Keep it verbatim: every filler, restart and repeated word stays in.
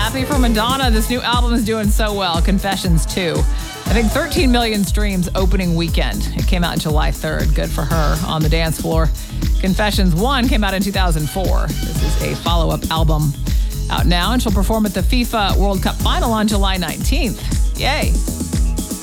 Happy for Madonna. This new album is doing so well. Confessions two. I think thirteen million streams opening weekend. It came out July third. Good for her on the dance floor. Confessions one came out in two thousand four. This is a follow-up album out now, and she'll perform at the FIFA World Cup final on July nineteenth. Yay.